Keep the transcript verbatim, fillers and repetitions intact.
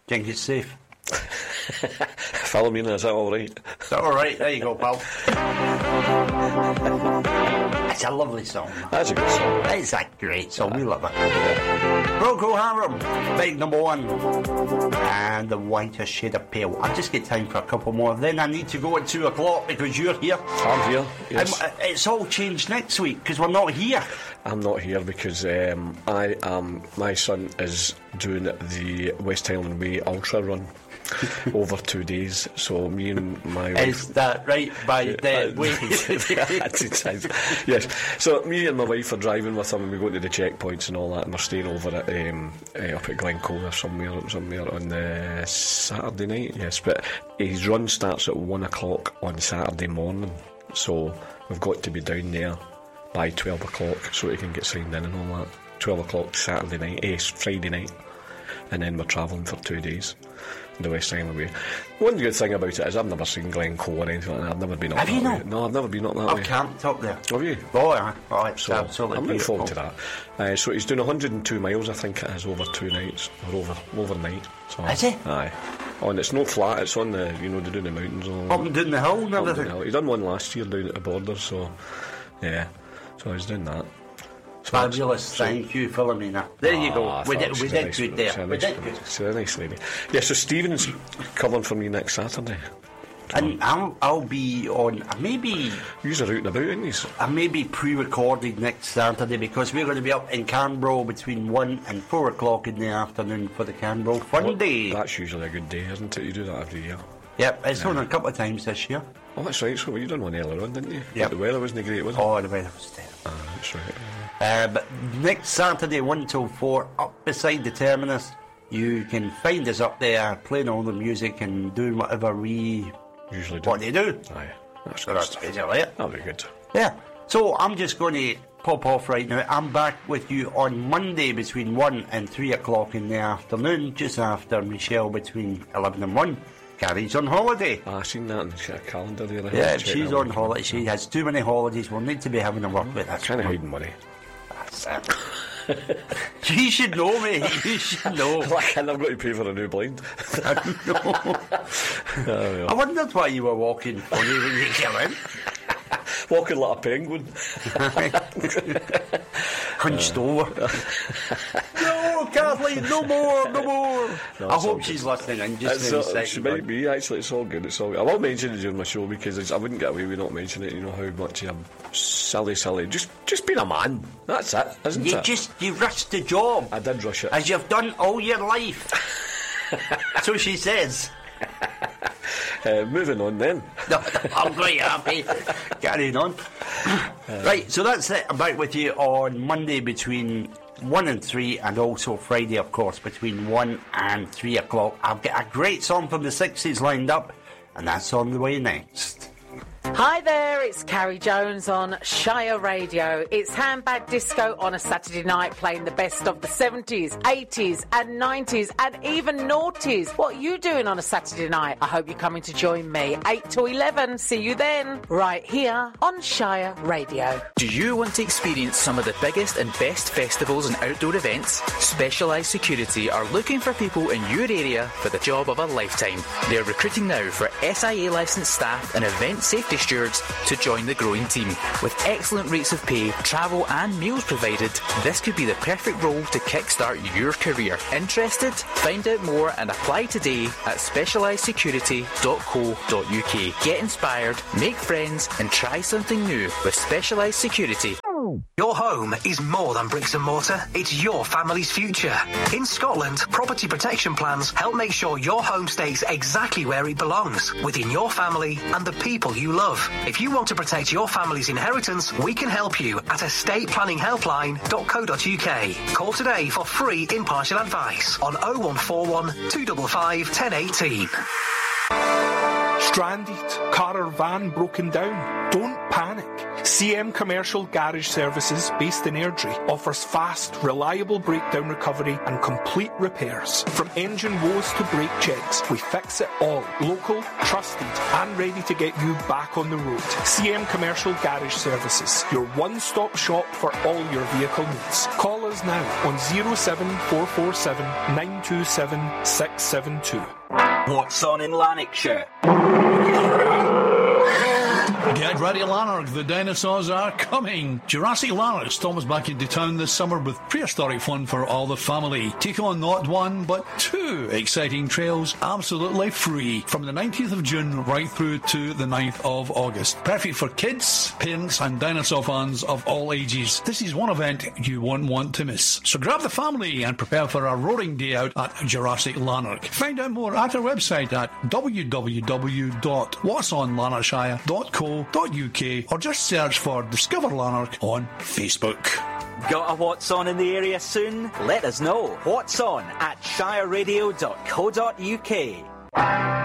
think it's safe? Philomena, is that alright? Is that alright? There you go, pal. It's a lovely song. That's a good song. It's a great song. We love it. Procol Harum, big number one. And the whitest shade of pale. I'll just get time for a couple more. Then I need to go at two o'clock because you're here. I'm here, yes. Um, it's all changed next week because we're not here. I'm not here because um, I am. My son is doing the West Highland Way Ultra Run. Over two days, so me and my wife. Is that right? By the way, yes. So me and my wife are driving with him, and we go to the checkpoints and all that, and we're staying over at um, uh, up at Glencoe or somewhere, somewhere on the Saturday night. Yes, but his run starts at one o'clock on Saturday morning, so we've got to be down there by twelve o'clock so he can get signed in and all that. Twelve o'clock Saturday night, eh, Friday night, and then we're travelling for two days. The West Highland Way. One good thing about it is I've never seen Glencoe or anything like that. I've never been up Have that you way. not? No, I've never been up that I've way. I've camped up there. Have you? Oh, yeah. Oh, it's so absolutely I'm looking forward beautiful. to that. Uh, so he's doing one hundred and two miles, I think it is, over two nights. Or over overnight. So, is he? Aye. Oh, and it's no flat, it's on the, you know, they're doing the mountains. All Up and down the hill and up and down everything. the hill. He done one last year down at the border, so yeah. So he's doing that. So Fabulous, so, thank you, Philomena. There you go. Ah, We did, thanks, we she's a did nice- good she's there. a We nice did lady. good. She's a nice lady. Yeah, so Stephen's covering for me next Saturday. And I'll, I'll be on, uh, maybe, You're out and about, ain't you? I may be pre-recorded next Saturday because we're going to be up in Canberra between one and four o'clock in the afternoon for the Canberra Fun Well, Day. That's usually a good day, isn't it? You do that every year. Yep, it's on a couple of times this year. Oh, that's right. So you done one earlier on, didn't you? Yep. But the weather wasn't great, was it? Oh, the weather was terrible. Ah, that's right. Uh, but next Saturday, one till four, up beside the terminus, you can find us up there playing all the music and doing whatever we Usually do. want to do. Aye. That's So good that's stuff. basically it. That'll be good. Yeah. So I'm just going to pop off right now. I'm back with you on Monday between one and three o'clock in the afternoon, just after Michelle between eleven and one. Carrie's on holiday. Ah, I seen that in the calendar there. I Yeah, have to check she's that on one. holiday. She has too many holidays. We'll need to be having a work with us. Kind of hiding money. That's it. You should know, mate. You should know. Like, and I've got to pay for a new blind. I know. Oh, yeah. I wondered why you were walking funny when you came in. Walking like a penguin. Hunched over. No, Kathleen, no more, no more. No, I it's all hope good. she's listening in just It's in a all, second. she might be, actually, it's all good. It's all good. I will mention it during my show because it's, I wouldn't get away with not mentioning it. You know how much I'm silly, silly. Just just being a man. That's it, isn't You it? just, you rushed the job. I did rush it. As you've done all your life. So she says. Uh, moving on then. No, I'm quite happy. Carrying on. Right, so that's it. I'm back with you on Monday between one and three, and also Friday, of course, between one and three o'clock. I've got a great song from the sixties lined up, and that's on the way next. Hi there, it's Carrie Jones on Shire Radio. It's Handbag Disco on a Saturday night, playing the best of the seventies, eighties and nineties and even noughties. What are you doing on a Saturday night? I hope you're coming to join me. eight to eleven, see you then, right here on Shire Radio. Do you want to experience some of the biggest and best festivals and outdoor events? Specialised Security are looking for people in your area for the job of a lifetime. They're recruiting now for S I A licensed staff and event safety stewards to join the growing team. With excellent rates of pay, travel and meals provided, this could be the perfect role to kickstart your career. Interested? Find out more and apply today at specialised security dot co dot uk. Get inspired, make friends and try something new with Specialised Security. Your home is more than bricks and mortar. It's your family's future. In Scotland, property protection plans help make sure your home stays exactly where it belongs, within your family and the people you love. If you want to protect your family's inheritance, we can help you at estate planning helpline dot co dot uk. Call today for free impartial advice on oh one four one, two five five, one oh one eight. Stranded, car or van broken down? Don't panic. C M Commercial Garage Services, based in Airdrie, offers fast, reliable breakdown recovery and complete repairs. From engine woes to brake checks, we fix it all. Local, trusted and ready to get you back on the road. C M Commercial Garage Services, your one-stop shop for all your vehicle needs. Call us now on oh seven four four seven, nine two seven, six seven two. What's on in Lanarkshire? Get ready, Lanark, the dinosaurs are coming. Jurassic Lanark's Thomas back into town this summer with prehistoric fun for all the family. Take on not one, but two exciting trails absolutely free from the nineteenth of June right through to the ninth of August. Perfect for kids, parents and dinosaur fans of all ages. This is one event you won't want to miss. So grab the family and prepare for a roaring day out at Jurassic Lanark. Find out more at our website at w w w dot whats on lanarkshire dot co dot u k or just search for Discover Lanark on Facebook. Got a What's On in the area soon? Let us know. What's On at shire radio dot co dot u k.